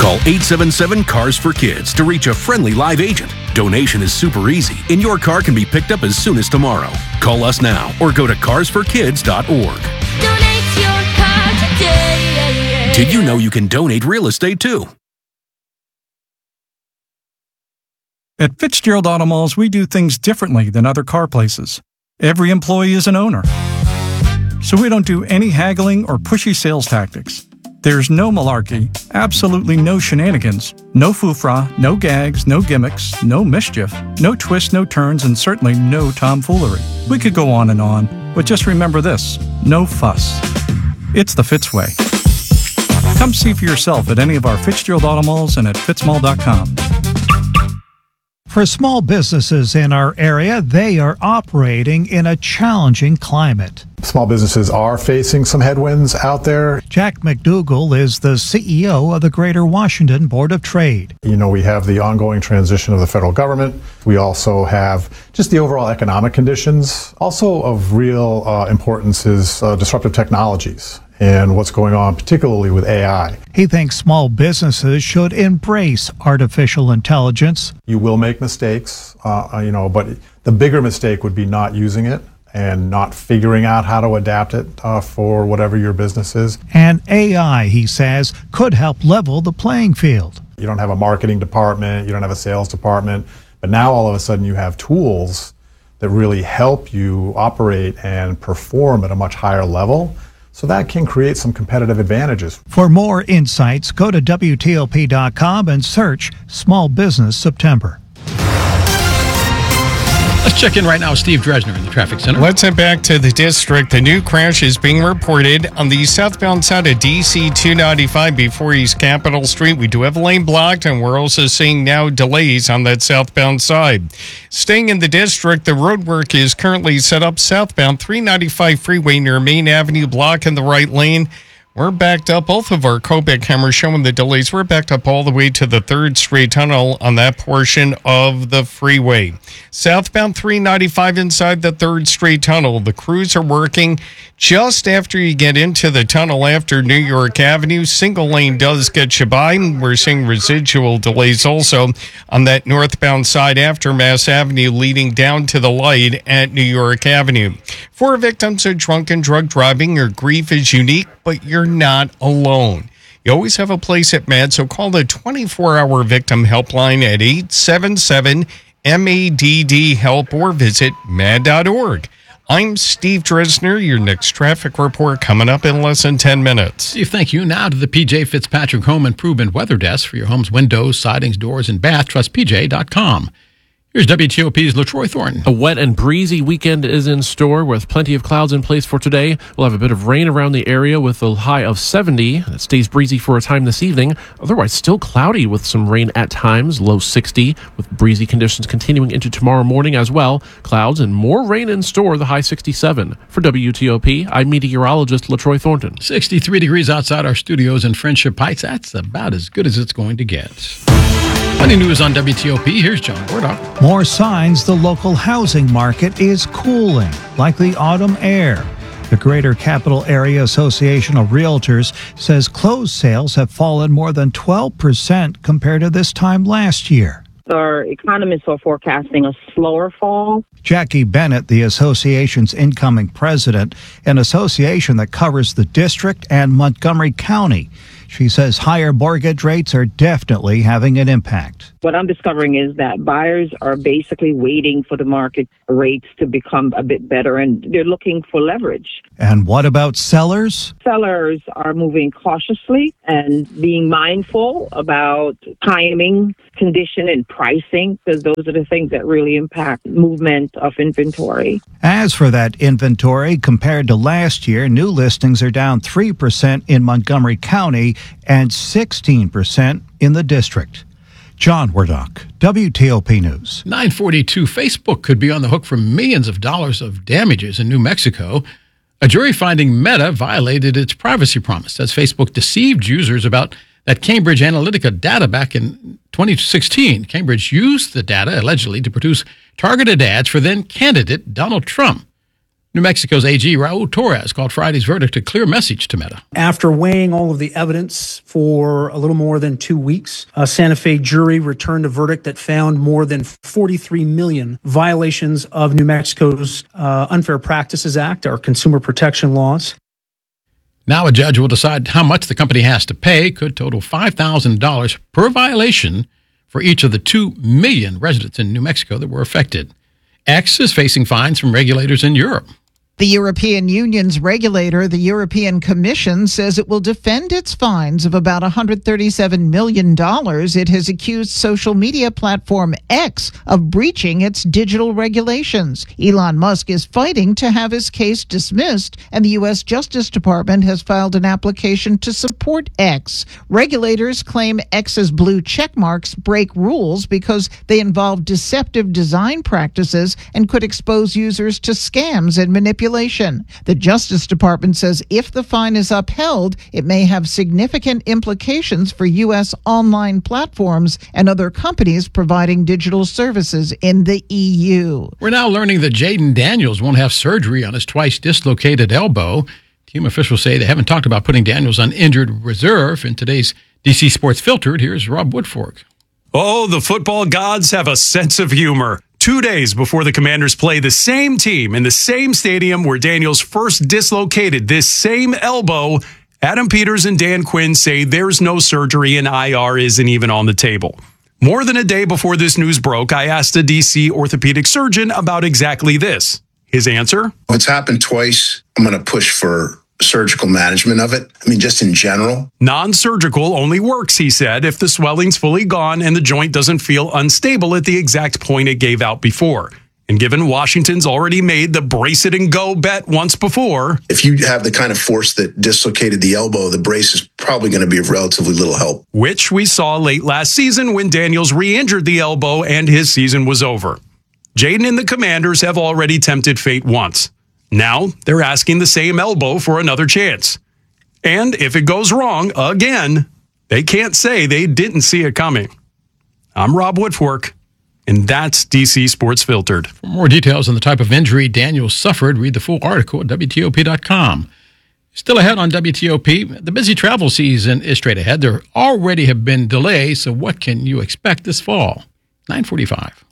Call 877-CARS-FOR-KIDS to reach a friendly live agent. Donation is super easy, and your car can be picked up as soon as tomorrow. Call us now or go to carsforkids.org. Donate your car today. Did you know you can donate real estate too? At Fitzgerald Auto Malls, we do things differently than other car places. Every employee is an owner. So we don't do any haggling or pushy sales tactics. There's no malarkey, absolutely no shenanigans, no foofra, no gags, no gimmicks, no mischief, no twists, no turns, and certainly no tomfoolery. We could go on, but just remember this: no fuss. It's the Fitz way. Come see for yourself at any of our Fitzgerald Auto Malls and at fitzmall.com. For small businesses in our area, they are operating in a challenging climate. Small businesses are facing some headwinds out there. Jack McDougall is the CEO of the Greater Washington Board of Trade. You know, we have the ongoing transition of the federal government. We also have just the overall economic conditions. Also of real importance is disruptive technologies and what's going on, particularly with AI. He thinks small businesses should embrace artificial intelligence. You will make mistakes, but the bigger mistake would be not using it and not figuring out how to adapt it for whatever your business is. And AI, he says, could help level the playing field. You don't have a marketing department, you don't have a sales department, but now all of a sudden you have tools that really help you operate and perform at a much higher level. So that can create some competitive advantages. For more insights, go to WTOP.com and search Small Business September. Let's check in right now with Steve Dresner in the traffic center. Let's head back to the district. The new crash is being reported on the southbound side of DC 295 before East Capitol Street. We do have a lane blocked, and we're also seeing now delays on that southbound side. Staying in the district, the road work is currently set up southbound 395 freeway near Main Avenue, block in the right lane. We're backed up. Both of our Kobach cameras showing the delays. We're backed up all the way to the 3rd Street Tunnel on that portion of the freeway. Southbound 395 inside the 3rd Street Tunnel. The crews are working just after you get into the tunnel after New York Avenue. Single lane does get you by. We're seeing residual delays also on that northbound side after Mass Avenue leading down to the light at New York Avenue. For victims of drunken drug driving, your grief is unique, but you're not alone. You always have a place at MADD, so call the 24-hour victim helpline at 877-MADD-HELP or visit MADD.org. I'm Steve Dresner. Your next traffic report coming up in less than 10 minutes. Steve, thank you. Now to the P.J. Fitzpatrick Home Improvement Weather Desk for your home's windows, sidings, doors, and bath. Trust PJ.com. Here's WTOP's LaTroy Thornton. A wet and breezy weekend is in store with plenty of clouds in place for today. We'll have a bit of rain around the area with a high of 70. It stays breezy for a time this evening. Otherwise, still cloudy with some rain at times, low 60, with breezy conditions continuing into tomorrow morning as well. Clouds and more rain in store, the high 67. For WTOP, I'm meteorologist LaTroy Thornton. 63 degrees outside our studios in Friendship Heights. That's about as good as it's going to get. Funny news on WTOP. Here's John Bordock. More signs the local housing market is cooling, like the autumn air. The Greater Capital Area Association of Realtors says closed sales have fallen more than 12% compared to this time last year. Our economists are forecasting a slower fall. Jackie Bennett, the association's incoming president, an association that covers the district and Montgomery County. She says higher mortgage rates are definitely having an impact. What I'm discovering is that buyers are basically waiting for the market rates to become a bit better, and they're looking for leverage. And what about sellers? Sellers are moving cautiously and being mindful about timing, condition, and pricing, because those are the things that really impact movement of inventory. As for that inventory, compared to last year, new listings are down 3% in Montgomery County and 16% in the district. John Wardock, WTOP News. 942, Facebook could be on the hook for millions of dollars of damages in New Mexico. A jury finding Meta violated its privacy promise as Facebook deceived users about that Cambridge Analytica data back in 2016. Cambridge used the data allegedly to produce targeted ads for then candidate Donald Trump. New Mexico's AG Raul Torres called Friday's verdict a clear message to Meta. After weighing all of the evidence for a little more than 2 weeks, a Santa Fe jury returned a verdict that found more than 43 million violations of New Mexico's Unfair Practices Act, our consumer protection laws. Now a judge will decide how much the company has to pay, could total $5,000 per violation for each of the 2 million residents in New Mexico that were affected. X is facing fines from regulators in Europe. The European Union's regulator, the European Commission, says it will defend its fines of about $137 million. It has accused social media platform X of breaching its digital regulations. Elon Musk is fighting to have his case dismissed, and the U.S. Justice Department has filed an application to support X. Regulators claim X's blue check marks break rules because they involve deceptive design practices and could expose users to scams and manipulation. The Justice Department says if the fine is upheld, it may have significant implications for U.S. online platforms and other companies providing digital services in the EU. We're now learning that Jaden Daniels won't have surgery on his twice dislocated elbow. Team officials say they haven't talked about putting Daniels on injured reserve. In today's DC Sports Filtered, here's Rob Woodfork. Oh, the football gods have a sense of humor. 2 days before the Commanders play the same team in the same stadium where Daniels first dislocated this same elbow, Adam Peters and Dan Quinn say there's no surgery and IR isn't even on the table. More than a day before this news broke, I asked a DC orthopedic surgeon about exactly this. His answer? It's happened twice. I'm going to push for surgical management of it. I mean, just in general. Non-surgical only works, he said, if the swelling's fully gone and the joint doesn't feel unstable at the exact point it gave out before. And given Washington's already made the brace it and go bet once before. If you have the kind of force that dislocated the elbow, the brace is probably going to be of relatively little help. Which we saw late last season when Daniels re-injured the elbow and his season was over. Jaden and the Commanders have already tempted fate once. Now they're asking the same elbow for another chance. And if it goes wrong again, they can't say they didn't see it coming. I'm Rob Woodfork, and that's DC Sports Filtered. For more details on the type of injury Daniels suffered, read the full article at WTOP.com. Still ahead on WTOP, the busy travel season is straight ahead. There already have been delays, so what can you expect this fall? 9:45.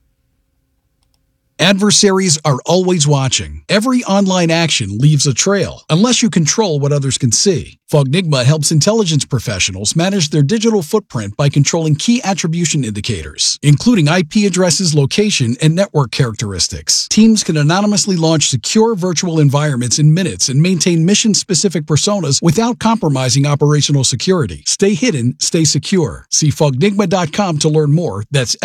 Adversaries are always watching. Every online action leaves a trail, unless you control what others can see. Fognigma helps intelligence professionals manage their digital footprint by controlling key attribution indicators, including IP addresses, location, and network characteristics. Teams can anonymously launch secure virtual environments in minutes and maintain mission-specific personas without compromising operational security. Stay hidden, stay secure. See Fognigma.com to learn more. That's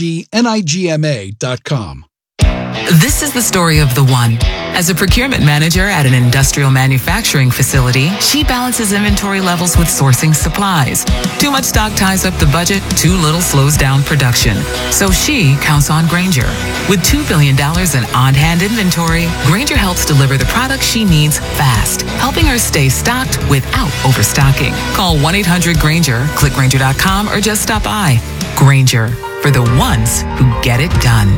FOGNIGMA.com. This is the story of the one. As a procurement manager at an industrial manufacturing facility, she balances inventory levels with sourcing supplies. Too much stock ties up the budget, too little slows down production. So she counts on Grainger. With $2 billion in on-hand inventory, Grainger helps deliver the products she needs fast, helping her stay stocked without overstocking. Call 1-800-GRAINGER, click Grainger.com, or just stop by. Grainger, for the ones who get it done.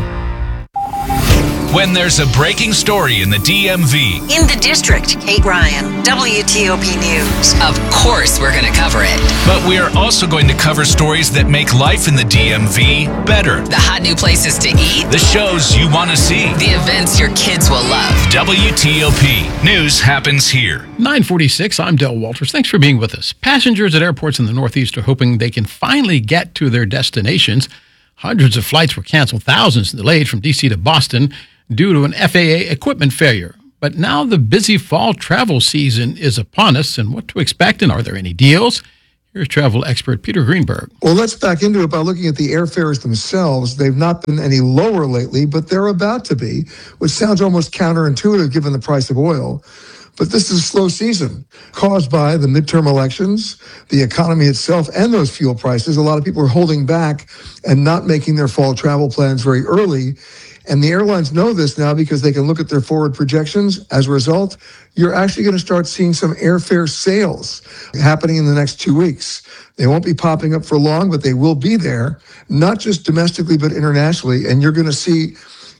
When there's a breaking story in the DMV. In the district, Kate Ryan, WTOP News. Of course we're going to cover it. But we are also going to cover stories that make life in the DMV better. The hot new places to eat. The shows you want to see. The events your kids will love. WTOP. News happens here. 9:46, I'm Del Walters. Thanks for being with us. Passengers at airports in the Northeast are hoping they can finally get to their destinations. Hundreds of flights were canceled, thousands delayed from D.C. to Boston due to an FAA equipment failure. But now the busy fall travel season is upon us, and what to expect, and are there any deals? Here's travel expert Peter Greenberg. Well, let's back into it by looking at the airfares themselves. They've not been any lower lately, but they're about to be, which sounds almost counterintuitive given the price of oil. But this is a slow season caused by the midterm elections, the economy itself, and those fuel prices. A lot of people are holding back and not making their fall travel plans very early. And the airlines know this now because they can look at their forward projections. As a result, you're actually going to start seeing some airfare sales happening in the next 2 weeks. They won't be popping up for long, but they will be there, not just domestically, but internationally. And you're going to see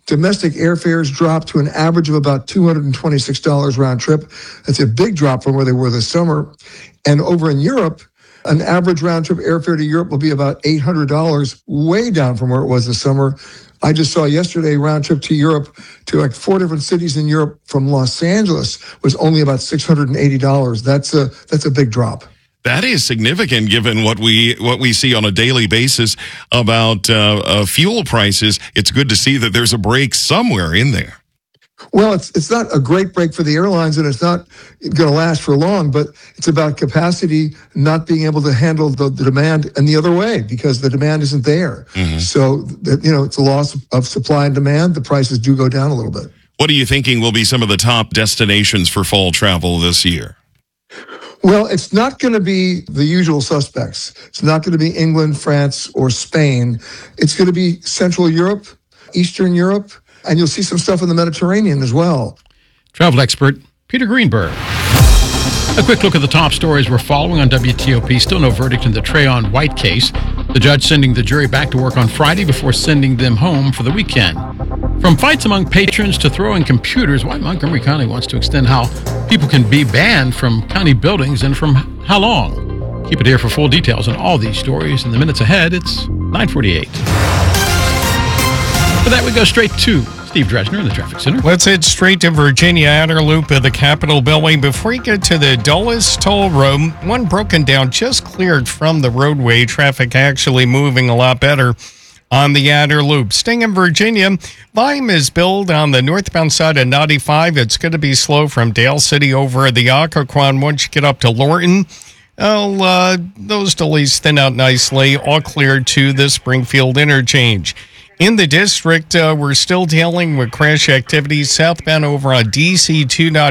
Domestic airfares dropped to an average of about $226 round trip. That's a big drop from where they were this summer. And over in Europe, an average round trip airfare to Europe will be about $800, way down from where it was this summer. I just saw yesterday round trip to Europe to like 4 different cities in Europe from Los Angeles was only about $680. That's a big drop. That is significant given what we see on a daily basis about fuel prices. It's good to see that there's a break somewhere in there. Well, it's not a great break for the airlines, and it's not going to last for long, but it's about capacity not being able to handle the demand and the other way because the demand isn't there. Mm-hmm. So, it's a loss of supply and demand. The prices do go down a little bit. What are you thinking will be some of the top destinations for fall travel this year? Well, it's not going to be the usual suspects. It's not going to be England, France, or Spain. It's going to be Central Europe, Eastern Europe, and you'll see some stuff in the Mediterranean as well. Travel expert Peter Greenberg. A quick look at the top stories we're following on WTOP. Still no verdict in the Trayon White case. The judge sending the jury back to work on Friday before sending them home for the weekend. From fights among patrons to throwing computers, why Montgomery County wants to extend how people can be banned from county buildings and from how long. Keep it here for full details on all these stories. In the minutes ahead, it's 9:48. For that, we go straight to Steve Dresner in the Traffic Center. Let's head straight to Virginia Outer Loop of the Capitol Beltway. Before you get to the Dulles Toll Road, one broken down, just cleared from the roadway. Traffic actually moving a lot better on the Outer Loop. Staying in Virginia, volume is built on the northbound side of 95. It's going to be slow from Dale City over the Occoquan. Once you get up to Lorton, those delays thin out nicely, all cleared to the Springfield interchange. In the district, we're still dealing with crash activity southbound over on DC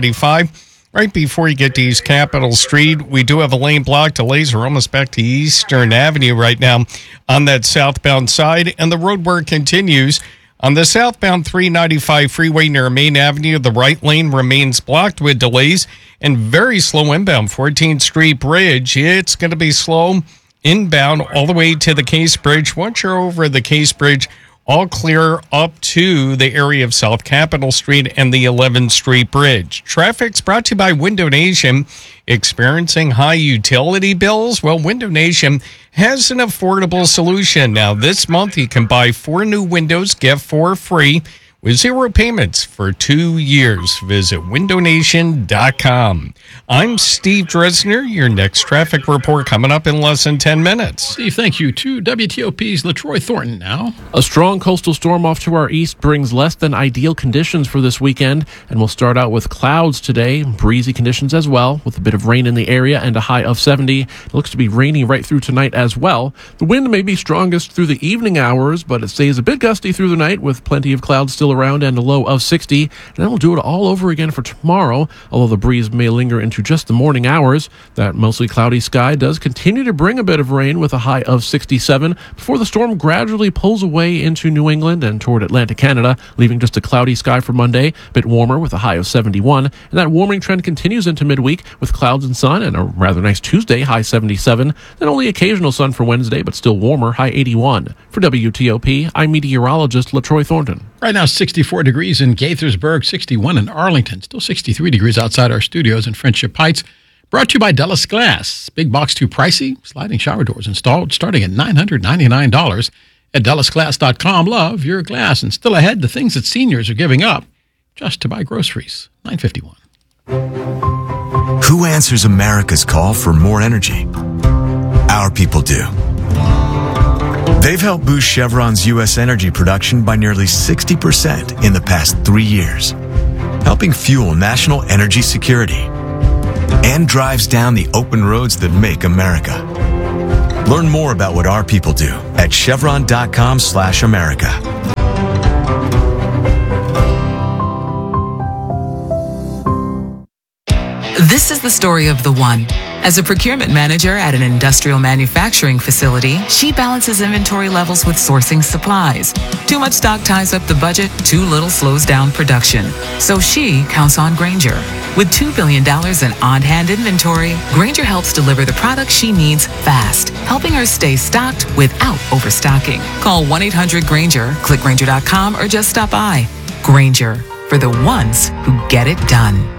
295. Right before you get to East Capitol Street, we do have a lane block. Delays are almost back to Eastern Avenue right now on that southbound side. And the road work continues. On the southbound 395 freeway near Main Avenue, the right lane remains blocked with delays and very slow inbound 14th Street Bridge. It's going to be slow inbound all the way to the Case Bridge. Once you're over the Case Bridge, all clear up to the area of South Capitol Street and the 11th Street Bridge. Traffic's brought to you by Window Nation. Experiencing high utility bills? Well, Window Nation has an affordable solution. Now, this month, you can buy 4 new windows, get 4 free with 0 payments for 2 years. Visit windownation.com. I'm Steve Dresner. Your next traffic report coming up in less than 10 minutes. Steve, thank you. To WTOP's LaTroy Thornton now. A strong coastal storm off to our east brings less than ideal conditions for this weekend, and we'll start out with clouds today, breezy conditions as well, with a bit of rain in the area and a high of 70. It looks to be raining right through tonight as well. The wind may be strongest through the evening hours, but it stays a bit gusty through the night with plenty of clouds still around and a low of 60. And then we'll do it all over again for tomorrow, although the breeze may linger into just the morning hours. That mostly cloudy sky does continue to bring a bit of rain with a high of 67 before the storm gradually pulls away into New England and toward Atlantic Canada, leaving just a cloudy sky for Monday, a bit warmer with a high of 71. And that warming trend continues into midweek with clouds and sun and a rather nice Tuesday, high 77. Then only occasional sun for Wednesday, but still warmer, high 81. For WTOP, I'm meteorologist LaTroy Thornton. Right now, 64 degrees in Gaithersburg, 61 in Arlington, still 63 degrees outside our studios in Friendship Heights. Brought to you by Dulles Glass. Big box too pricey? Sliding shower doors installed starting at $999 at DullesGlass.com. Love your glass. And still ahead, the things that seniors are giving up just to buy groceries. 9:51. Who answers America's call for more energy? Our people do. They've helped boost Chevron's U.S. energy production by nearly 60% in the past 3 years, helping fuel national energy security and drives down the open roads that make America. Learn more about what our people do at chevron.com/America. This is the story of the one. As a procurement manager at an industrial manufacturing facility, she balances inventory levels with sourcing supplies. Too much stock ties up the budget, too little slows down production. So she counts on Grainger. With $2 billion in on-hand inventory, Grainger helps deliver the products she needs fast, helping her stay stocked without overstocking. Call 1-800-GRAINGER, click Grainger.com, or just stop by. Grainger, for the ones who get it done.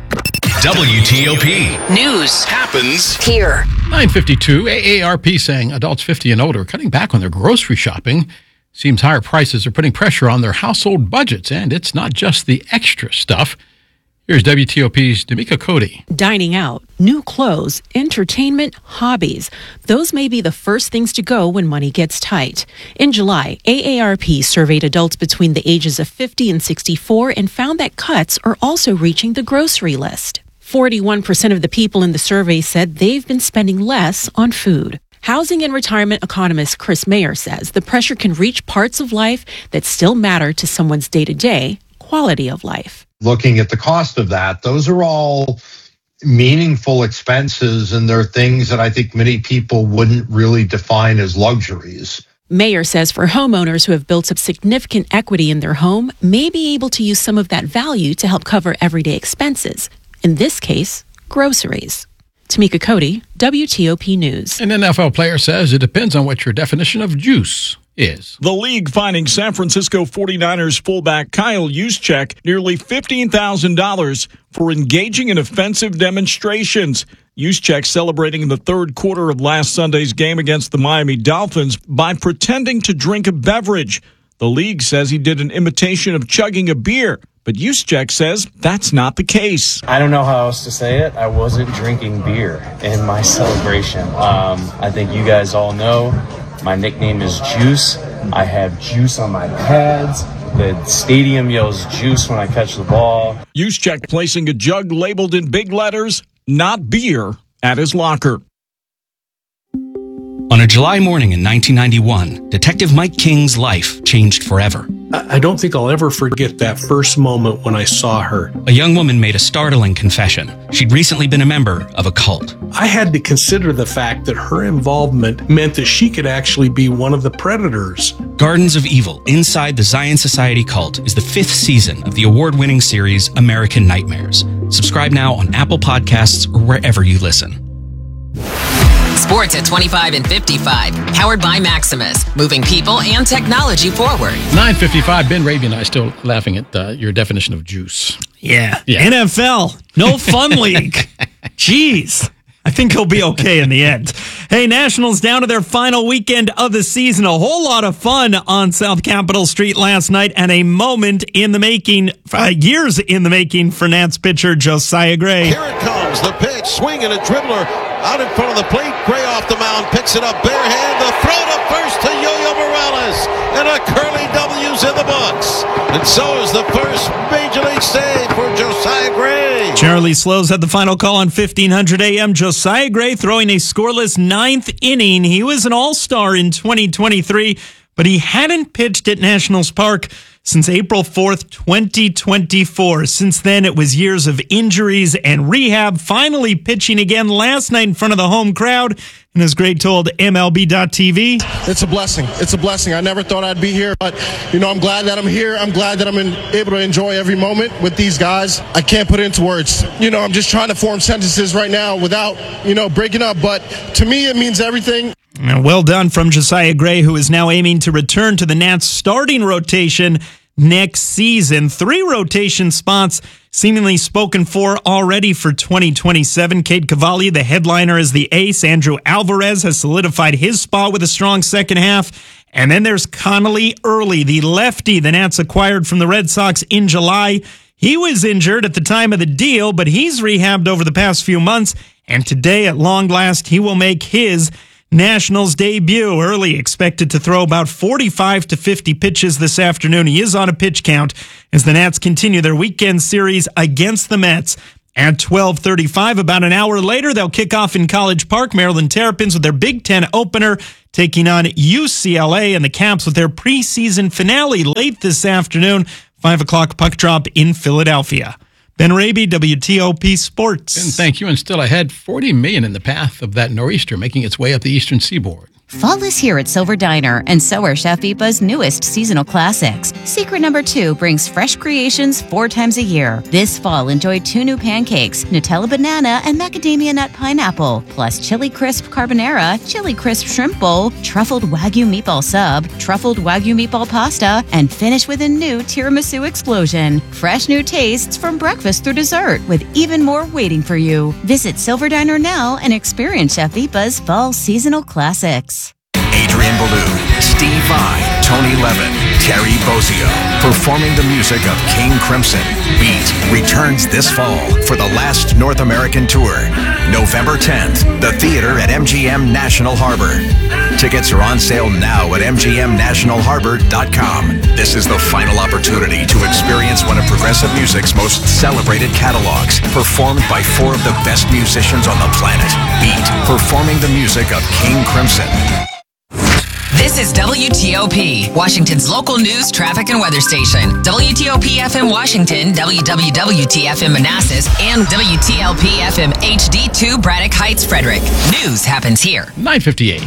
WTOP. News happens here. 9:52, AARP saying adults 50 and older are cutting back on their grocery shopping. Seems higher prices are putting pressure on their household budgets, and it's not just the extra stuff. Here's WTOP's D'Amica Cody. Dining out, new clothes, entertainment, hobbies. Those may be the first things to go when money gets tight. In July, AARP surveyed adults between the ages of 50 and 64 and found that cuts are also reaching the grocery list. 41% of the people in the survey said they've been spending less on food. Housing and retirement economist Chris Mayer says the pressure can reach parts of life that still matter to someone's day-to-day quality of life. Looking at the cost of that, those are all meaningful expenses, and they're things that I think many people wouldn't really define as luxuries. Mayer says for homeowners who have built up significant equity in their home may be able to use some of that value to help cover everyday expenses. In this case, groceries. Tamika Cody, WTOP News. An NFL player says it depends on what your definition of juice is. The league fining San Francisco 49ers fullback Kyle Juszczyk nearly $15,000 for engaging in offensive demonstrations. Juszczyk celebrating in the third quarter of last Sunday's game against the Miami Dolphins by pretending to drink a beverage. The league says he did an imitation of chugging a beer, but Juszczyk says that's not the case. I don't know how else to say it. I wasn't drinking beer in my celebration. I think you guys all know my nickname is Juice. I have juice on my pads. The stadium yells juice when I catch the ball. Juszczyk placing a jug labeled in big letters, "Not beer," at his locker. On a July morning in 1991, Detective Mike King's life changed forever. I don't think I'll ever forget that first moment when I saw her. A young woman made a startling confession. She'd recently been a member of a cult. I had to consider the fact that her involvement meant that she could actually be one of the predators. Gardens of Evil Inside the Zion Society Cult is the 5th season of the award-winning series American Nightmares. Subscribe now on Apple Podcasts or wherever you listen. Sports at 25 and 55. Powered by Maximus. Moving people and technology forward. 9:55. Ben Raby and I still laughing at your definition of juice. Yeah. NFL. No fun league. Jeez. I think he'll be okay in the end. Hey, Nationals down to their final weekend of the season. A whole lot of fun on South Capitol Street last night, and a moment in the making, years in the making for Nats pitcher Josiah Gray. Here it comes, the pitch, swing and a dribbler out in front of the plate. Gray off the mound, picks it up, bare hand, the throw to first to Yo-Yo Morales, and a curly W's in the books. And so is the first Major League save for Josiah Gray. Charlie Slows had the final call on 1500 AM. Josiah Gray throwing a scoreless 9th inning. He was an all-star in 2023, but he hadn't pitched at Nationals Park since April 4th, 2024. Since then, it was years of injuries and rehab, finally pitching again last night in front of the home crowd. And as Gray told MLB.TV, It's a blessing. It's a blessing. I never thought I'd be here, but, I'm glad that I'm here. I'm glad that I'm able to enjoy every moment with these guys. I can't put it into words. I'm just trying to form sentences right now without, breaking up. But to me, it means everything. Well done from Josiah Gray, who is now aiming to return to the Nats starting rotation next season. 3 rotation spots seemingly spoken for already for 2027. Cade Cavalli, the headliner, is the ace. Andrew Alvarez has solidified his spot with a strong second half. And then there's Connolly Early, the lefty the Nats acquired from the Red Sox in July. He was injured at the time of the deal, but he's rehabbed over the past few months. And today, at long last, he will make his Nationals debut. Early expected to throw about 45 to 50 pitches this afternoon. He is on a pitch count as the Nats continue their weekend series against the Mets. At 12:35, about an hour later, they'll kick off in College Park. Maryland Terrapins with their Big Ten opener, taking on UCLA, and the Caps with their preseason finale late this afternoon. 5 o'clock puck drop in Philadelphia. Ben Raby, WTOP Sports. And thank you. And still ahead, 40 million in the path of that nor'easter making its way up the eastern seaboard. Fall is here at Silver Diner, and so are Chef Ipa's newest seasonal classics. Secret number 2 brings fresh creations 4 times a year. This fall, enjoy 2 new pancakes, Nutella banana and macadamia nut pineapple, plus chili crisp carbonara, chili crisp shrimp bowl, truffled Wagyu meatball sub, truffled Wagyu meatball pasta, and finish with a new tiramisu explosion. Fresh new tastes from breakfast through dessert, with even more waiting for you. Visit Silver Diner now and experience Chef Ipa's fall seasonal classics. Adrian Ballou, Steve Vai, Tony Levin, Terry Bozzio, performing the music of King Crimson. Beat returns this fall for the last North American tour. November 10th, the theater at MGM National Harbor. Tickets are on sale now at mgmnationalharbor.com. This is the final opportunity to experience one of progressive music's most celebrated catalogs, performed by 4 of the best musicians on the planet. Beat, performing the music of King Crimson. This is WTOP, Washington's local news, traffic, and weather station. WTOP FM Washington, WWWT-FM Manassas, and WTLP-FM HD2 Braddock Heights, Frederick. News happens here. 9:58.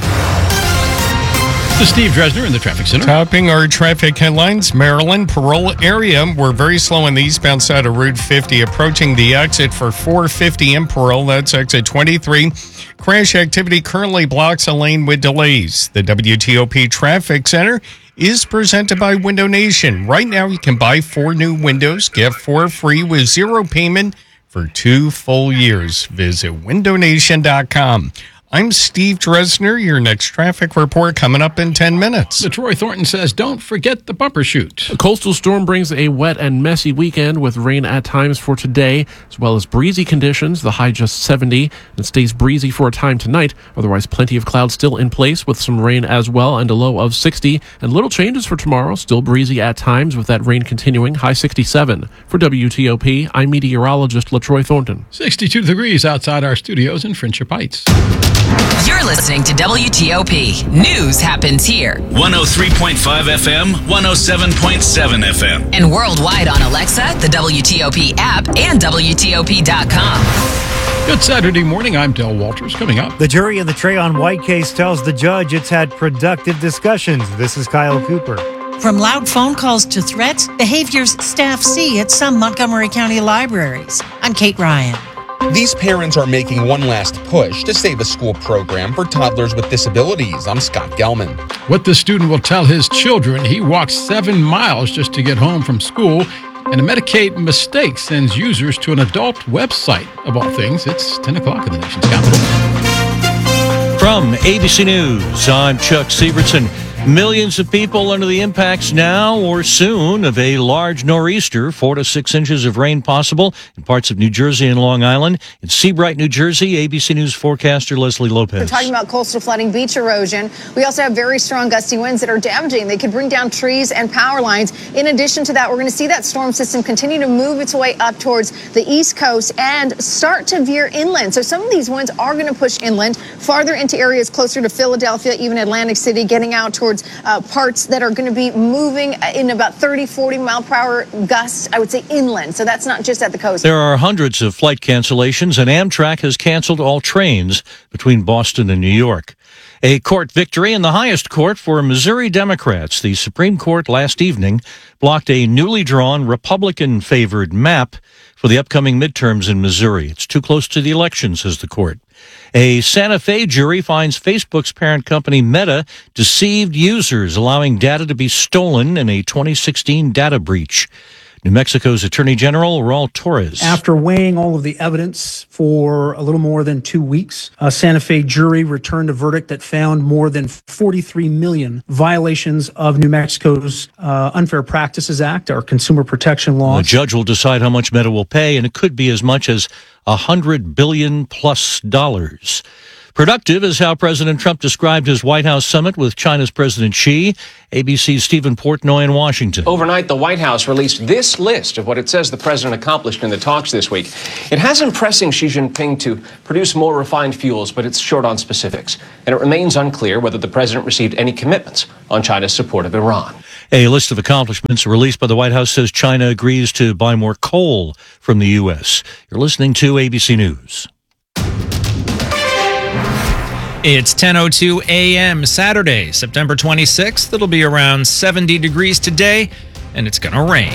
This is Steve Dresner in the Traffic Center. Topping our traffic headlines, Maryland, Parole area. We're very slow on the eastbound side of Route 50, approaching the exit for 450 in Parole. That's exit 23. Crash activity currently blocks a lane with delays. The WTOP Traffic Center is presented by Window Nation. Right now, you can buy 4 new windows, get 4 free with 0 payment for 2 full years. Visit windownation.com. I'm Steve Dresner. Your next traffic report coming up in 10 minutes. The Troy Thornton says, don't forget the bumper shoot. A coastal storm brings a wet and messy weekend with rain at times for today, as well as breezy conditions. The high just 70 and stays breezy for a time tonight. Otherwise, plenty of clouds still in place with some rain as well and a low of 60. And little changes for tomorrow. Still breezy at times with that rain continuing. High 67. For WTOP, I'm meteorologist LaTroy Thornton. 62 degrees outside our studios in Friendship Heights. You're listening to WTOP. News happens here. 103.5 FM, 107.7 FM. And worldwide on Alexa, the WTOP app, and WTOP.com. Good Saturday morning. I'm Del Walters. Coming up, the jury in the Trayon White case tells the judge it's had productive discussions. This is Kyle Cooper. From loud phone calls to threats, behaviors staff see at some Montgomery County libraries. I'm Kate Ryan. These parents are making one last push to save a school program for toddlers with disabilities. I'm Scott Gelman. What the student will tell his children, he walks 7 miles just to get home from school, and a Medicaid mistake sends users to an adult website. Of all things, it's 10 o'clock in the nation's capital. From ABC News, I'm Chuck Sievertson. Millions of people under the impacts now or soon of a large nor'easter. 4 to 6 inches of rain possible in parts of New Jersey and Long Island. In Seabright, New Jersey, ABC News forecaster Leslie Lopez. We're talking about coastal flooding, beach erosion. We also have very strong gusty winds that are damaging. They could bring down trees and power lines. In addition to that, we're going to see that storm system continue to move its way up towards the east coast and start to veer inland. So some of these winds are going to push inland, farther into areas closer to Philadelphia, even Atlantic City, getting out towards parts that are going to be moving in about 30, 40 mile per hour gusts, I would say inland. So that's not just at the coast. There are hundreds of flight cancellations, and Amtrak has canceled all trains between Boston and New York. A court victory in the highest court for Missouri Democrats. The Supreme Court last evening blocked a newly drawn Republican-favored map for the upcoming midterms in Missouri. It's too close to the election, says the court. A Santa Fe jury finds Facebook's parent company Meta deceived users, allowing data to be stolen in a 2016 data breach. New Mexico's Attorney General Raul Torres. After weighing all of the evidence for a little more than 2 weeks, a Santa Fe jury returned a verdict that found more than 43 million violations of New Mexico's Unfair Practices Act, our consumer protection laws. The judge will decide how much Meta will pay, and it could be as much as $100 billion plus. Productive is how President Trump described his White House summit with China's President Xi. ABC's Stephen Portnoy in Washington. Overnight, the White House released this list of what it says the president accomplished in the talks this week. It has him pressing Xi Jinping to produce more refined fuels, but it's short on specifics. And it remains unclear whether the president received any commitments on China's support of Iran. A list of accomplishments released by the White House says China agrees to buy more coal from the U.S. You're listening to ABC News. It's 10:02 a.m. Saturday, September 26th. It'll be around 70 degrees today, and it's going to rain.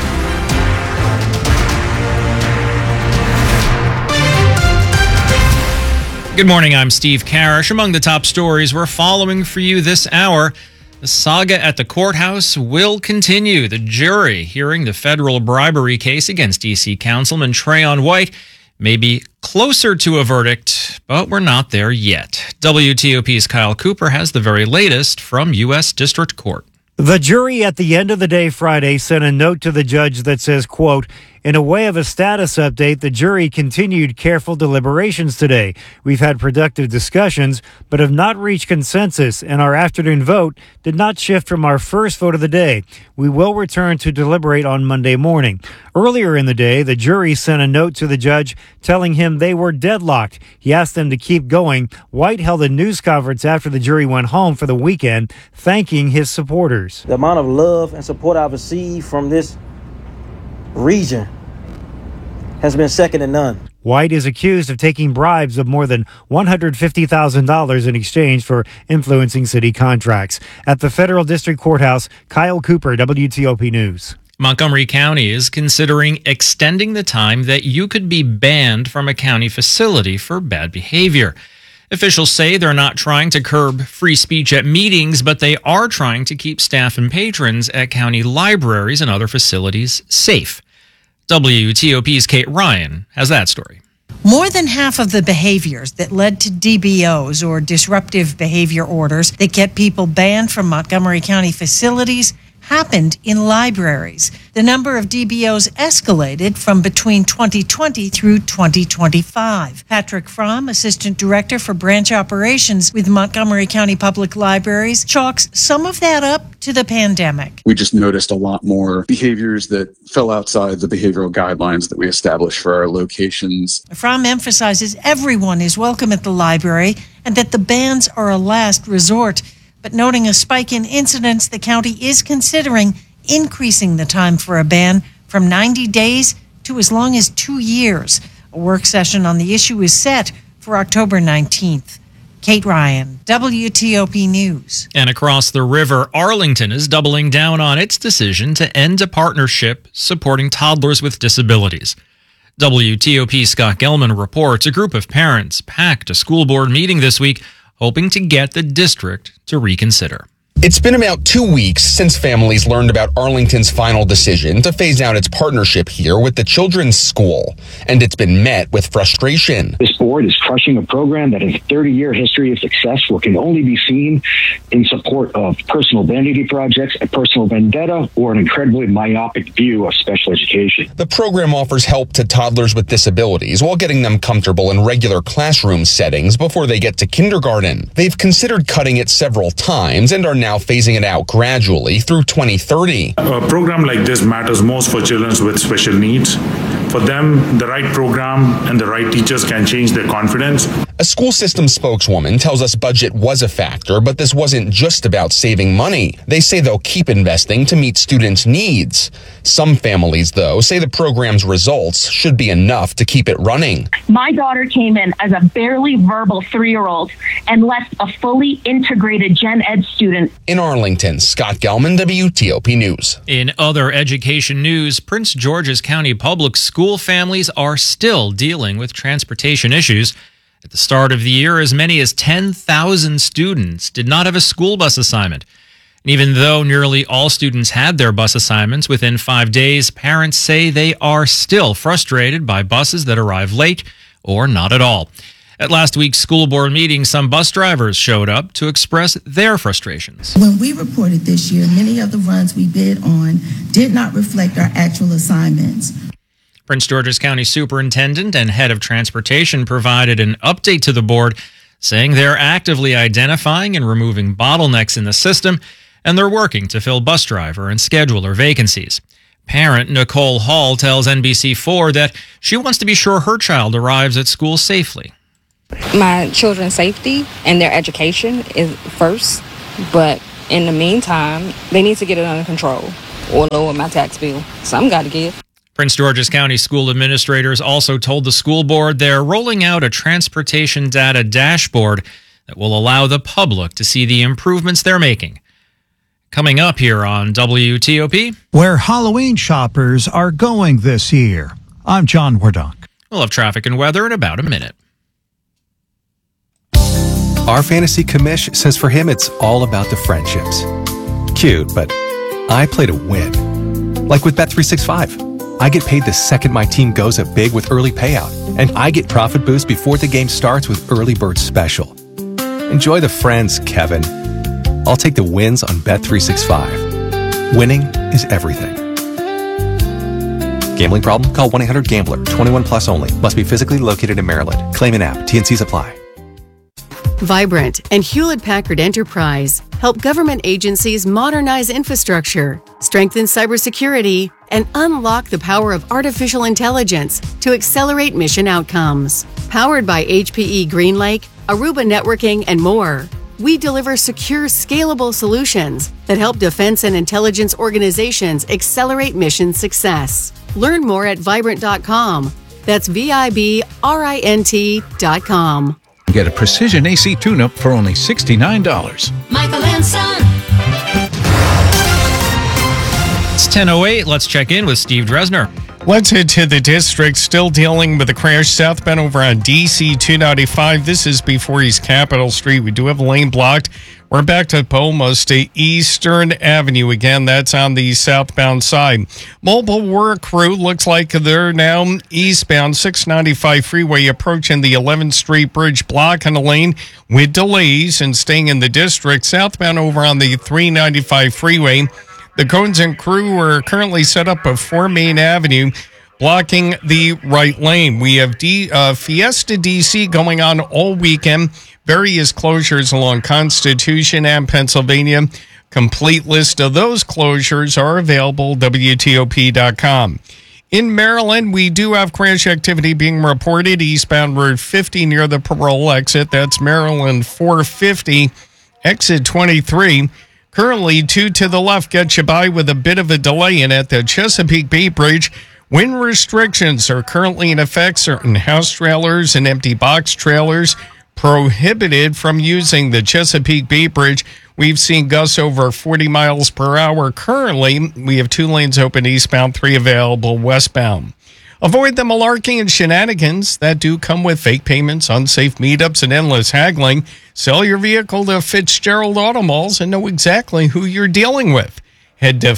Good morning, I'm Steve Karish. Among the top stories we're following for you this hour, the saga at the courthouse will continue. The jury hearing the federal bribery case against D.C. Councilman Trayon White may be closer to a verdict, but we're not there yet. WTOP's Kyle Cooper has the very latest from U.S. District Court. The jury at the end of the day Friday sent a note to the judge that says, quote, "In a way of a status update, the jury continued careful deliberations today. We've had productive discussions, but have not reached consensus, and our afternoon vote did not shift from our first vote of the day. We will return to deliberate on Monday morning." Earlier in the day, the jury sent a note to the judge telling him they were deadlocked. He asked them to keep going. White held a news conference after the jury went home for the weekend, thanking his supporters. The amount of love and support I've received from this region has been second to none. White is accused of taking bribes of more than $150,000 in exchange for influencing city contracts. At the federal district courthouse, Kyle Cooper, WTOP News. Montgomery County is considering extending the time that you could be banned from a county facility for bad behavior. Officials say they're not trying to curb free speech at meetings, but they are trying to keep staff and patrons at county libraries and other facilities safe. WTOP's Kate Ryan has that story. More than half of the behaviors that led to DBOs, or disruptive behavior orders, that get people banned from Montgomery County facilities happened in libraries. The number of DBOs escalated from between 2020 through 2025. Patrick Fromm, Assistant Director for Branch Operations with Montgomery County Public Libraries, chalks some of that up to the pandemic. We just noticed a lot more behaviors that fell outside the behavioral guidelines that we established for our locations. Fromm emphasizes everyone is welcome at the library and that the bans are a last resort. But noting a spike in incidents, the county is considering increasing the time for a ban from 90 days to as long as 2 years. A work session on the issue is set for October 19th. Kate Ryan, WTOP News. And across the river, Arlington is doubling down on its decision to end a partnership supporting toddlers with disabilities. WTOP's Scott Gelman reports a group of parents packed a school board meeting this week, hoping to get the district to reconsider. It's been about 2 weeks since families learned about Arlington's final decision to phase out its partnership here with the Children's School, and it's been met with frustration. This board is crushing a program that has a 30-year history of success, what can only be seen in support of personal vanity projects, a personal vendetta, or an incredibly myopic view of special education. The program offers help to toddlers with disabilities while getting them comfortable in regular classroom settings before they get to kindergarten. They've considered cutting it several times and are now phasing it out gradually through 2030. A program like this matters most for children with special needs. For them, the right program and the right teachers can change their confidence. A school system spokeswoman tells us budget was a factor, but this wasn't just about saving money. They say they'll keep investing to meet students' needs. Some families, though, say the program's results should be enough to keep it running. My daughter came in as a barely verbal 3-year-old and left a fully integrated gen ed student. In Arlington, Scott Gelman, WTOP News. In other education news, Prince George's County public school families are still dealing with transportation issues. At the start of the year, as many as 10,000 students did not have a school bus assignment. And even though nearly all students had their bus assignments within 5 days, parents say they are still frustrated by buses that arrive late or not at all. At last week's school board meeting, some bus drivers showed up to express their frustrations. When we reported this year, many of the runs we bid on did not reflect our actual assignments. Prince George's County Superintendent and Head of Transportation provided an update to the board, saying they're actively identifying and removing bottlenecks in the system, and they're working to fill bus driver and scheduler vacancies. Parent Nicole Hall tells NBC4 that she wants to be sure her child arrives at school safely. My children's safety and their education is first, but In the meantime, they need to get it under control or lower my tax bill. Some got to give. Prince George's County school administrators also told the school board they're rolling out a transportation data dashboard that will allow the public to see the improvements they're making. Coming up here on WTOP, where Halloween shoppers are going this year. I'm John Wardock. We'll have traffic and weather in about a minute. Our fantasy commish says for him it's all about the friendships. Cute, but I play to win. Like with Bet365. I get paid the second my team goes up big with early payout, and I get profit boost before the game starts with Early Bird Special. Enjoy the friends, Kevin. I'll take the wins on Bet365. Winning is everything. Gambling problem? Call 1-800-GAMBLER. 21 plus only. Must be physically located in Maryland. Claim an app. TNCs apply. Vibrant and Hewlett-Packard Enterprise help government agencies modernize infrastructure, strengthen cybersecurity, and unlock the power of artificial intelligence to accelerate mission outcomes. Powered by HPE GreenLake, Aruba Networking, and more, we deliver secure, scalable solutions that help defense and intelligence organizations accelerate mission success. Learn more at Vibrant.com. That's VIBRINT.com. Get a precision AC tune-up for only $69. Michael and Son. It's 10:08. Let's check in with Steve Dresner. Let's head to the district, still dealing with a crash southbound over on DC 295. This is before East Capitol Street. We do have a lane blocked. We're back up almost to Eastern Avenue again. That's on the southbound side. Mobile work crew looks like they're now eastbound 695 freeway approaching the 11th Street Bridge, blocking a lane with delays and staying in the district. Southbound over on the 395 freeway. The cones and crew are currently set up before Main Avenue, blocking the right lane. We have Fiesta DC going on all weekend. Various closures along Constitution and Pennsylvania. Complete list of those closures are available, WTOP.com. In Maryland, we do have crash activity being reported eastbound Route 50 near the Parole exit. That's Maryland 450, exit 23. Currently, 2 to the left gets you by with a bit of a delay in it. The Chesapeake Bay Bridge, wind restrictions are currently in effect. Certain house trailers and empty box trailers prohibited from using the Chesapeake Bay Bridge. We've seen gusts over 40 miles per hour. Currently, we have 2 lanes open eastbound, 3 available westbound. Avoid the malarkey and shenanigans that do come with fake payments, unsafe meetups, and endless haggling. Sell your vehicle to Fitzgerald Auto Malls and know exactly who you're dealing with. Head to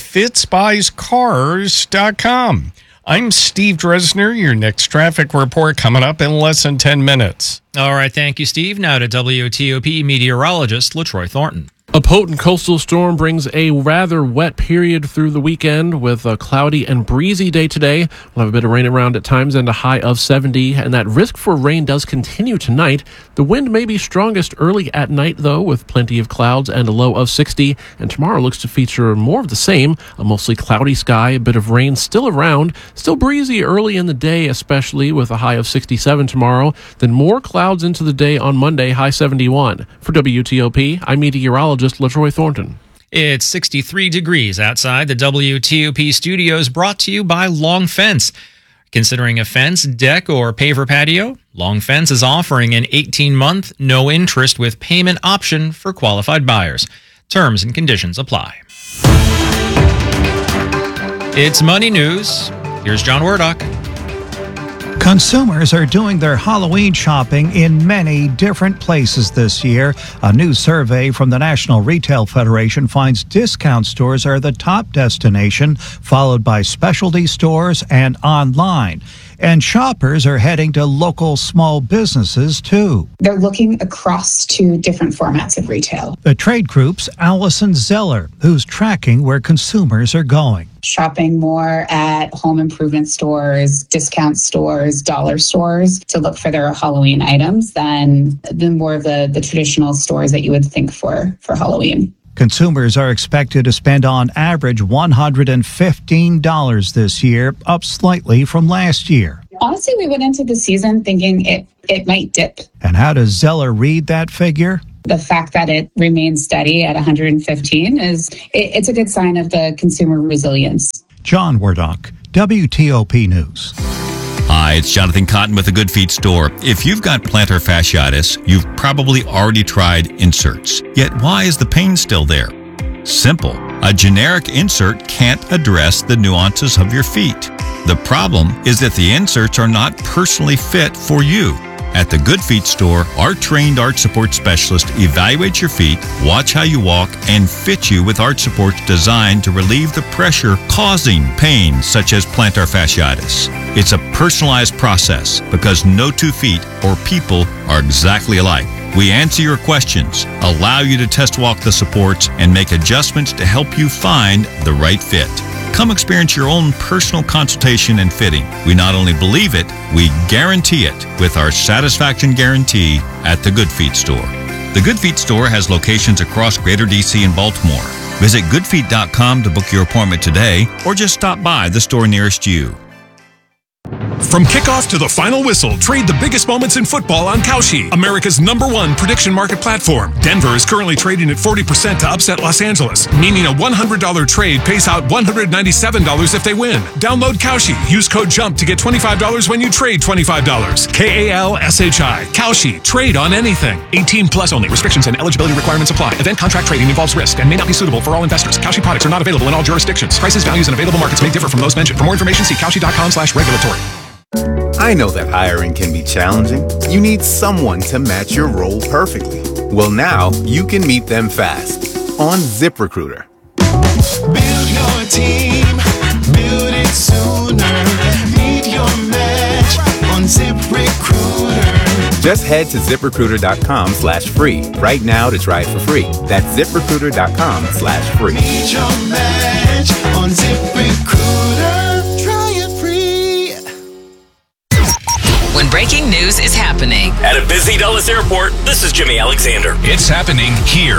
fitzbuyscars.com. I'm Steve Dresner. Your next traffic report coming up in less than 10 minutes. All right, thank you, Steve. Now to WTOP meteorologist LaTroy Thornton. A potent coastal storm brings a rather wet period through the weekend with a cloudy and breezy day today. We'll have a bit of rain around at times and a high of 70, and that risk for rain does continue tonight. The wind may be strongest early at night, though, with plenty of clouds and a low of 60, and tomorrow looks to feature more of the same, a mostly cloudy sky, a bit of rain still around, still breezy early in the day, especially with a high of 67 tomorrow, then more clouds into the day on Monday, high 71. For WTOP, I'm meteorologist LaTroy Thornton. It's 63 degrees outside the WTOP studios, brought to you by Long Fence. Considering a fence, deck, or paver patio? Long Fence is offering an 18-month, no-interest with payment option for qualified buyers. Terms and conditions apply. It's Money News. Here's John Wardock. Consumers are doing their Halloween shopping in many different places this year. A new survey from the National Retail Federation finds discount stores are the top destination, followed by specialty stores and online. And shoppers are heading to local small businesses, too. They're looking across to different formats of retail. The trade group's Allison Zeller, who's tracking where consumers are going. Shopping more at home improvement stores, discount stores, dollar stores to look for their Halloween items than more of the traditional stores that you would think for Halloween. Consumers are expected to spend on average $115 this year, up slightly from last year. Honestly, we went into the season thinking it might dip. And how does Zeller read that figure? The fact that it remains steady at 115 it's a good sign of the consumer resilience. John Wardock, WTOP News. Hi, it's Jonathan Cotton with the Good Feet store. If you've got plantar fasciitis, you've probably already tried inserts. Yet why is the pain still there? Simple. A generic insert can't address the nuances of your feet. The problem is that the inserts are not personally fit for you. At the Good Feet store, our trained arch support specialist evaluates your feet, watch how you walk, and fit you with arch supports designed to relieve the pressure causing pain such as plantar fasciitis. It's a personalized process because no two feet or people are exactly alike. We answer your questions, allow you to test walk the supports, and make adjustments to help you find the right fit. Come experience your own personal consultation and fitting. We not only believe it, we guarantee it with our satisfaction guarantee at the Good Feet store. The Good Feet store has locations across Greater DC and Baltimore. Visit goodfeet.com to book your appointment today or just stop by the store nearest you. From kickoff to the final whistle, trade the biggest moments in football on Kalshi, America's #1 prediction market platform. Denver is currently trading at 40% to upset Los Angeles, meaning a $100 trade pays out $197 if they win. Download Kalshi. Use code JUMP to get $25 when you trade $25. KALSHI. Kalshi. Trade on anything. 18 plus only. Restrictions and eligibility requirements apply. Event contract trading involves risk and may not be suitable for all investors. Kalshi products are not available in all jurisdictions. Prices, values, and available markets may differ from those mentioned. For more information, see kalshi.com/regulatory. I know that hiring can be challenging. You need someone to match your role perfectly. Well, now you can meet them fast on ZipRecruiter. Build your team, build it sooner. Meet your match on ZipRecruiter. Just head to ZipRecruiter.com/free right now to try it for free. That's ZipRecruiter.com/free. Meet your match on ZipRecruiter. Try it free. When breaking news is happening at a busy Dulles airport, this is Jimmy Alexander. It's happening here.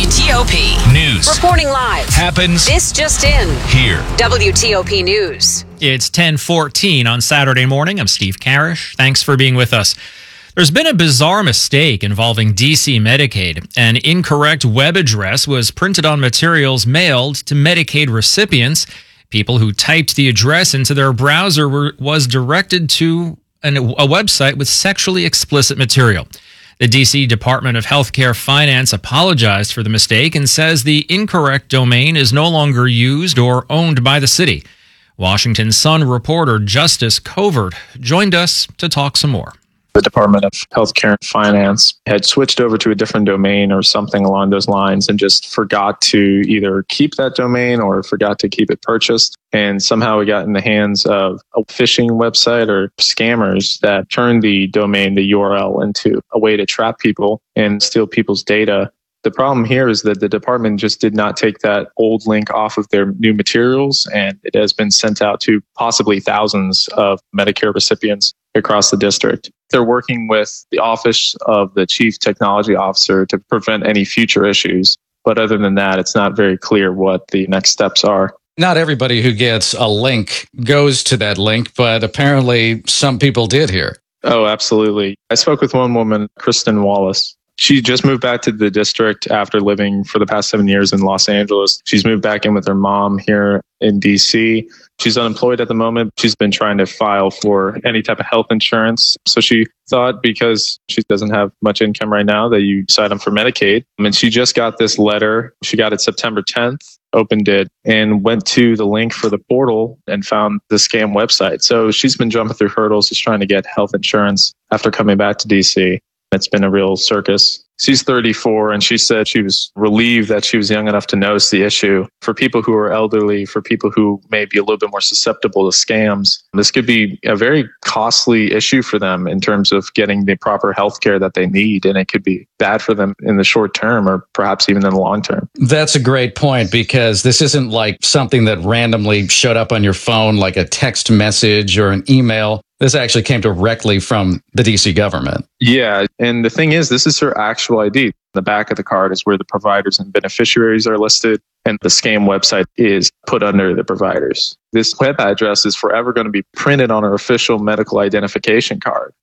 WTOP News. Reporting live. Happens. This just in. Here. WTOP News. It's 10:14 on Saturday morning. I'm Steve Karish. Thanks for being with us. There's been a bizarre mistake involving DC Medicaid. An incorrect web address was printed on materials mailed to Medicaid recipients. People who typed the address into their browser was directed to a website with sexually explicit material. The D.C. Department of Healthcare Finance apologized for the mistake and says the incorrect domain is no longer used or owned by the city. Washington Sun reporter Justice Covert joined us to talk some more. The Department of Healthcare and Finance had switched over to a different domain or something along those lines and just forgot to either keep that domain or forgot to keep it purchased. And somehow it got in the hands of a phishing website or scammers that turned the domain, the URL, into a way to trap people and steal people's data. The problem here is that the department just did not take that old link off of their new materials, and it has been sent out to possibly thousands of Medicare recipients across the district. They're working with the Office of the Chief Technology Officer to prevent any future issues. But other than that, it's not very clear what the next steps are. Not everybody who gets a link goes to that link, but apparently some people did here. Oh, absolutely. I spoke with one woman, Kristen Wallace. She just moved back to the district after living for the past 7 years in Los Angeles. She's moved back in with her mom here in DC. She's unemployed at the moment. She's been trying to file for any type of health insurance. So she thought because she doesn't have much income right now that you sign up for Medicaid. And she just got this letter. She got it September 10th, opened it, and went to the link for the portal and found the scam website. So she's been jumping through hurdles just trying to get health insurance after coming back to DC. It's been a real circus. She's 34, and she said she was relieved that she was young enough to notice the issue. For people who are elderly, for people who may be a little bit more susceptible to scams, this could be a very costly issue for them in terms of getting the proper health care that they need, and it could be bad for them in the short term or perhaps even in the long term. That's a great point, because this isn't like something that randomly showed up on your phone like a text message or an email. This actually came directly from the DC government. Yeah. And the thing is, this is her actual ID. The back of the card is where the providers and beneficiaries are listed, and the scam website is put under the providers. This web address is forever going to be printed on her official medical identification card.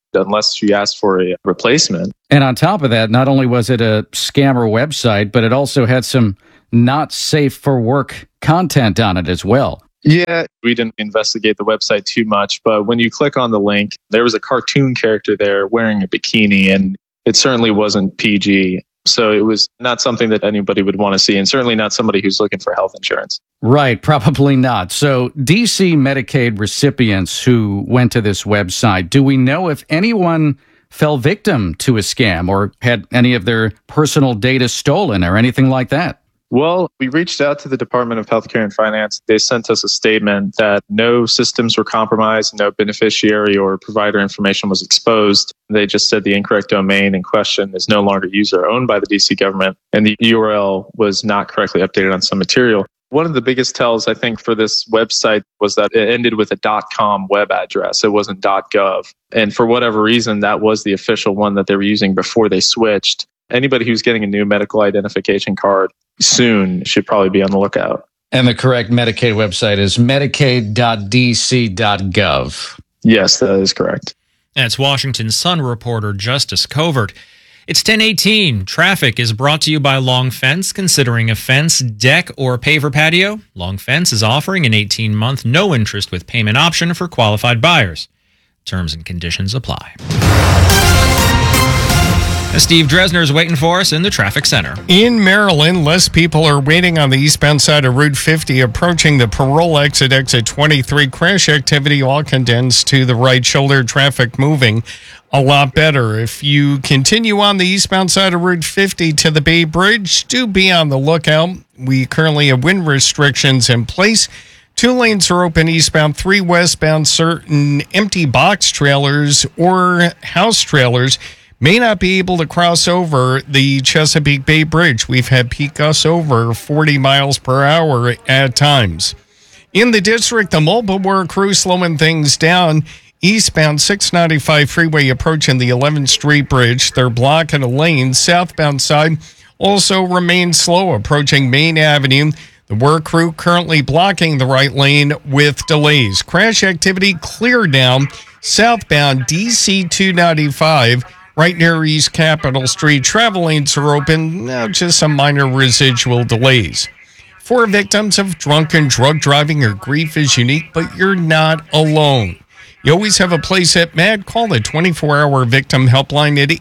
unless she asked for a replacement. And on top of that, not only was it a scammer website, but it also had some not safe for work content on it as well. Yeah, we didn't investigate the website too much, but when you click on the link, there was a cartoon character there wearing a bikini, and it certainly wasn't PG. So it was not something that anybody would want to see, and certainly not somebody who's looking for health insurance. Right, probably not. So DC Medicaid recipients who went to this website, do we know if anyone fell victim to a scam or had any of their personal data stolen or anything like that? Well, we reached out to the Department of Healthcare and Finance. They sent us a statement that no systems were compromised, no beneficiary or provider information was exposed. They just said the incorrect domain in question is no longer used or owned by the DC government, and the URL was not correctly updated on some material. One of the biggest tells, I think, for this website was that it ended with a .com web address. It wasn't .gov. And for whatever reason, that was the official one that they were using before they switched. Anybody who's getting a new medical identification card soon should probably be on the lookout. And the correct Medicaid website is medicaid.dc.gov. Yes, that is correct. That's Washington Sun reporter Justice Covert. It's 10:18. Traffic is brought to you by Long Fence. Considering a fence, deck, or paver patio, Long Fence is offering an 18-month no-interest with payment option for qualified buyers. Terms and conditions apply. Steve Dresner is waiting for us in the traffic center. In Maryland, less people are waiting on the eastbound side of Route 50 approaching the Parole exit 23. Crash activity all condensed to the right shoulder. Traffic moving a lot better. If you continue on the eastbound side of Route 50 to the Bay Bridge, do be on the lookout. We currently have wind restrictions in place. 2 lanes are open eastbound, 3 westbound. Certain empty box trailers or house trailers may not be able to cross over the Chesapeake Bay Bridge. We've had peak gusts over 40 miles per hour at times. In the district, the mobile work crew slowing things down. Eastbound 695 freeway approaching the 11th Street Bridge. They're blocking a lane. Southbound side also remains slow approaching Main Avenue. The work crew currently blocking the right lane with delays. Crash activity cleared down southbound DC 295 right near East Capitol Street. Travel lanes are open. Now just some minor residual delays. 4 victims of drunken drug driving or grief is unique, but you're not alone. You always have a place at MADD. Call the 24-hour victim helpline at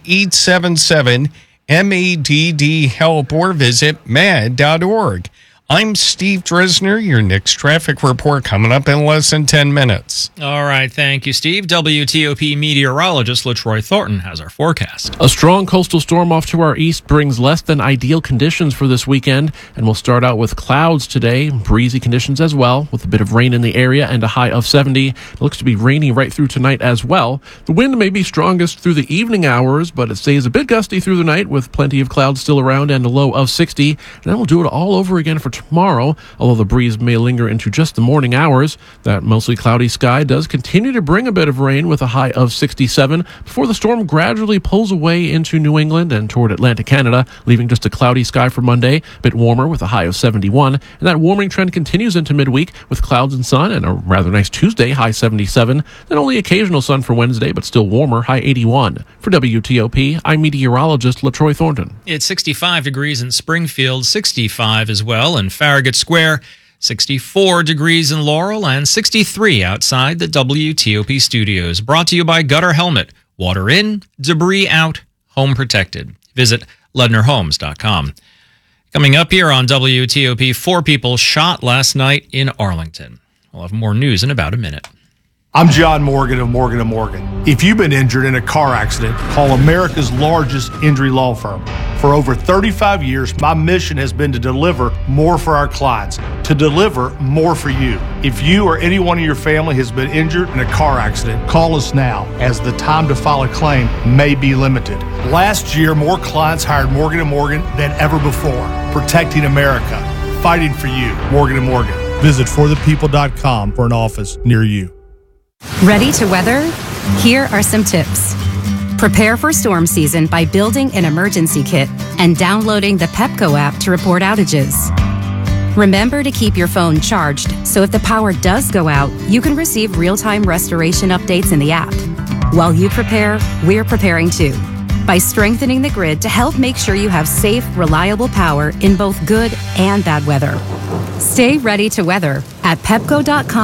877-MADD-HELP or visit MADD.org. I'm Steve Dresner. Your next traffic report coming up in less than 10 minutes. All right, thank you, Steve. WTOP meteorologist LaTroy Thornton has our forecast. A strong coastal storm off to our east brings less than ideal conditions for this weekend, and we'll start out with clouds today, breezy conditions as well, with a bit of rain in the area and a high of 70. It looks to be rainy right through tonight as well. The wind may be strongest through the evening hours, but it stays a bit gusty through the night with plenty of clouds still around and a low of 60. And then we'll do it all over again for tomorrow, although the breeze may linger into just the morning hours. That mostly cloudy sky does continue to bring a bit of rain with a high of 67 before the storm gradually pulls away into New England and toward Atlantic Canada, leaving just a cloudy sky for Monday, a bit warmer with a high of 71. And that warming trend continues into midweek with clouds and sun and a rather nice Tuesday, high 77. Then only occasional sun for Wednesday, but still warmer, high 81. For WTOP, I'm meteorologist LaTroy Thornton. It's 65 degrees in Springfield, 65 as well in Farragut Square, 64 degrees in Laurel, and 63 outside the WTOP studios. Brought to you by Gutter Helmet. Water in, debris out, home protected. Visit LednerHomes.com. Coming up here on WTOP, 4 people shot last night in Arlington. We'll have more news in about a minute. I'm John Morgan of Morgan & Morgan. If you've been injured in a car accident, call America's largest injury law firm. For over 35 years, my mission has been to deliver more for our clients, to deliver more for you. If you or anyone in your family has been injured in a car accident, call us now, as the time to file a claim may be limited. Last year, more clients hired Morgan & Morgan than ever before. Protecting America. Fighting for you. Morgan & Morgan. Visit forthepeople.com for an office near you. Ready to weather? Here are some tips. Prepare for storm season by building an emergency kit and downloading the Pepco app to report outages. Remember to keep your phone charged so if the power does go out, you can receive real-time restoration updates in the app. While you prepare, we're preparing too, by strengthening the grid to help make sure you have safe, reliable power in both good and bad weather. Stay ready to weather at pepco.com.